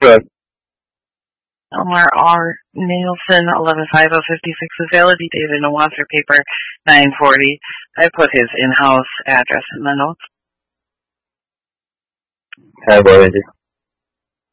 Good. Elmar R. Nielsen, 115056 is validity dated in Wasser paper 940. I put his in-house address in the notes. Have